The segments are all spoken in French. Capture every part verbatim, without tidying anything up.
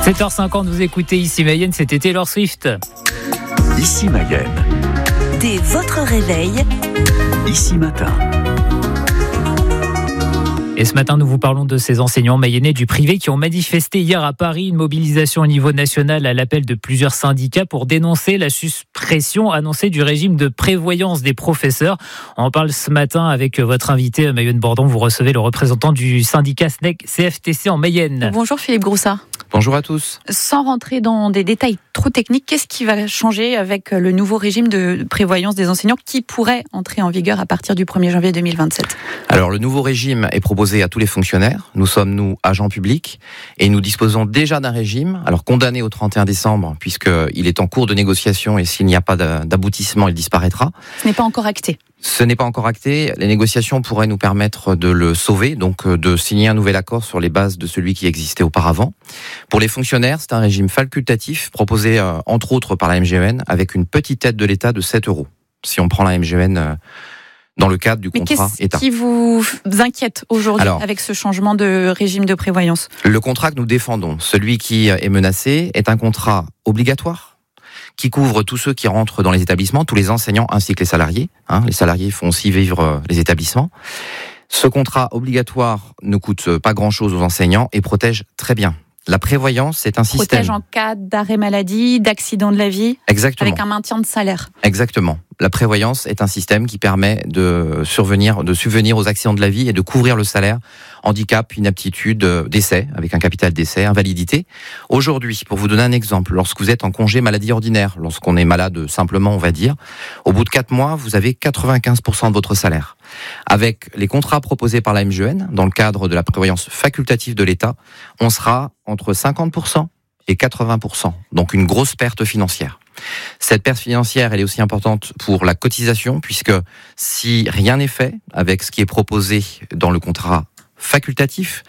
sept heures cinquante, vous écoutez Ici Mayenne, c'était Taylor Swift. Ici Mayenne. Dès votre réveil. Ici Matin. Et ce matin, nous vous parlons de ces enseignants mayennais du privé qui ont manifesté hier à Paris, une mobilisation au niveau national à l'appel de plusieurs syndicats pour dénoncer la suppression annoncée du régime de prévoyance des professeurs. On en parle ce matin avec votre invité, Maïwenn Bordon. Vous recevez le représentant du syndicat S N E C C F T C en Mayenne. Bonjour Philippe Groussard. Bonjour à tous. Sans rentrer dans des détails trop techniques, qu'est-ce qui va changer avec le nouveau régime de prévoyance des enseignants qui pourrait entrer en vigueur à partir du premier janvier deux mille vingt-sept ? Alors, le nouveau régime est proposé à tous les fonctionnaires. Nous sommes, nous, agents publics, et nous disposons déjà d'un régime, alors condamné au trente et un décembre, puisqu'il est en cours de négociation, et s'il n'y a pas d'aboutissement, il disparaîtra. Ce n'est pas encore acté. Ce n'est pas encore acté. Les négociations pourraient nous permettre de le sauver, donc de signer un nouvel accord sur les bases de celui qui existait auparavant. Pour les fonctionnaires, c'est un régime facultatif proposé euh, entre autres par la M G E N avec une petite aide de l'État de sept euros. Si on prend la M G E N euh, dans le cadre du Mais contrat qu'est-ce État. qui vous inquiète aujourd'hui Alors, avec ce changement de régime de prévoyance ? Le contrat que nous défendons, celui qui est menacé, est un contrat obligatoire qui couvre tous ceux qui rentrent dans les établissements, tous les enseignants ainsi que les salariés. Hein, les salariés font aussi vivre les établissements. Ce contrat obligatoire ne coûte pas grand-chose aux enseignants et protège très bien. La prévoyance, c'est un Protège système... Protège en cas d'arrêt maladie, d'accident de la vie. Exactement. Avec un maintien de salaire. Exactement. La prévoyance est un système qui permet de survenir, de subvenir aux accidents de la vie et de couvrir le salaire, handicap, inaptitude, décès, avec un capital décès, invalidité. Aujourd'hui, pour vous donner un exemple, lorsque vous êtes en congé maladie ordinaire, lorsqu'on est malade simplement, on va dire, au bout de quatre mois, vous avez quatre-vingt-quinze pour cent de votre salaire. Avec les contrats proposés par la M G E N, dans le cadre de la prévoyance facultative de l'État, on sera entre cinquante pour cent et quatre-vingts pour cent. Donc une grosse perte financière. Cette perte financière, elle est aussi importante pour la cotisation, puisque si rien n'est fait avec ce qui est proposé dans le contrat facultatif,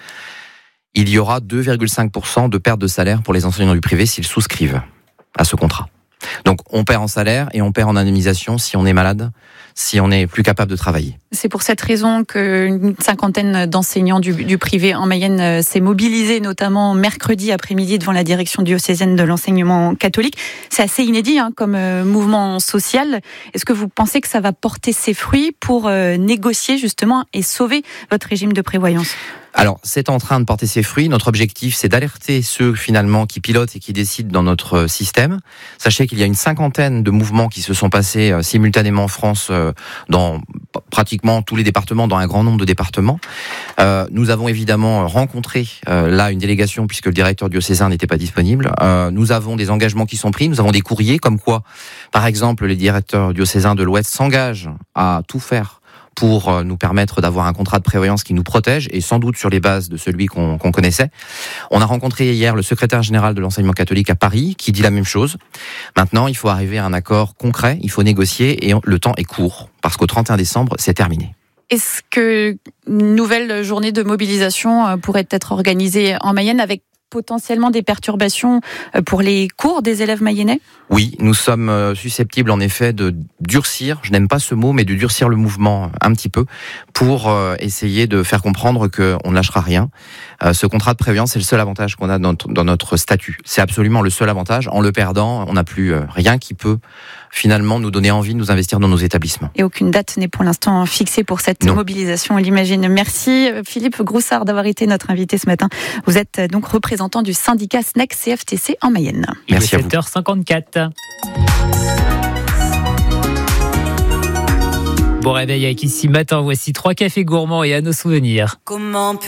il y aura deux virgule cinq pour cent de perte de salaire pour les enseignants du privé s'ils souscrivent à ce contrat. Donc on perd en salaire et on perd en indemnisation si on est malade, si on n'est plus capable de travailler. C'est pour cette raison qu'une cinquantaine d'enseignants du, du privé en Mayenne s'est mobilisée, notamment mercredi après-midi devant la direction diocésaine de l'enseignement catholique. C'est assez inédit hein, comme euh, mouvement social. Est-ce que vous pensez que ça va porter ses fruits pour euh, négocier justement et sauver votre régime de prévoyance ? Alors, c'est en train de porter ses fruits. Notre objectif, c'est d'alerter ceux finalement qui pilotent et qui décident dans notre système. Sachez qu'il y a une cinquantaine de mouvements qui se sont passés euh, simultanément en France, euh, dans pratiquement tous les départements, dans un grand nombre de départements. Euh, nous avons évidemment rencontré euh, là une délégation puisque le directeur diocésain n'était pas disponible. Euh, nous avons des engagements qui sont pris. Nous avons des courriers comme quoi, par exemple, les directeurs diocésains de l'Ouest s'engagent à tout faire pour nous permettre d'avoir un contrat de prévoyance qui nous protège, et sans doute sur les bases de celui qu'on, qu'on connaissait. On a rencontré hier le secrétaire général de l'enseignement catholique à Paris, qui dit la même chose. Maintenant, il faut arriver à un accord concret, il faut négocier, et le temps est court, parce qu'au trente et un décembre, c'est terminé. Est-ce qu'une nouvelle journée de mobilisation pourrait être organisée en Mayenne avec potentiellement des perturbations pour les cours des élèves mayennais ? Oui, nous sommes susceptibles en effet de durcir, je n'aime pas ce mot, mais de durcir le mouvement un petit peu pour essayer de faire comprendre qu'on ne lâchera rien. Ce contrat de prévoyance, c'est le seul avantage qu'on a dans notre, dans notre statut. C'est absolument le seul avantage. En le perdant, on n'a plus rien qui peut finalement nous donner envie de nous investir dans nos établissements. Et aucune date n'est pour l'instant fixée pour cette non. mobilisation, on l'imagine. Merci Philippe Groussard d'avoir été notre invité ce matin. Vous êtes donc représentant du syndicat S N E C C F T C en Mayenne. Merci à vous. sept heures cinquante-quatre. Bon réveil avec Ici Matin, voici trois cafés gourmands et à nos souvenirs. Comment